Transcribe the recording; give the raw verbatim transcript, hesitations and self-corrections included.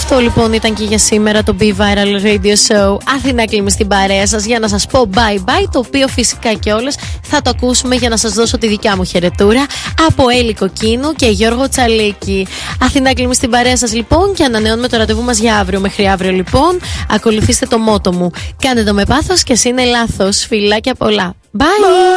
Αυτό λοιπόν ήταν και για σήμερα το Be Viral Radio Show. Αθηνά Κλίμη στην παρέα σας για να σας πω bye bye. Το οποίο φυσικά και όλες θα το ακούσουμε για να σας δώσω τη δικιά μου χαιρετούρα από Έλλη Κοκκίνου και Γιώργο Τσαλίκη. Αθηνά Κλίμη στην παρέα σας λοιπόν και ανανεώνουμε το ραντεβού μας για αύριο. Μέχρι αύριο λοιπόν ακολουθήστε το μότο μου. Κάντε το με πάθος και εσύ είναι λάθος. Φιλάκια πολλά. Bye!